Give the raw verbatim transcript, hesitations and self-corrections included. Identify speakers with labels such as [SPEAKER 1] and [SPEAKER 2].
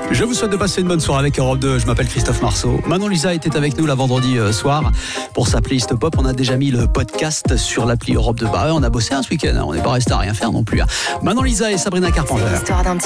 [SPEAKER 1] Je vous souhaite de passer une bonne soirée avec Europe deux. Je m'appelle Christophe Marceau. Manon Lisa était avec nous la vendredi soir pour sa playlist pop. On a déjà mis le podcast sur l'appli Europe deux. Bah ouais, on a bossé un ce week-end. On n'est pas resté à rien faire non plus. Manon Lisa et Sabrina Carpenter.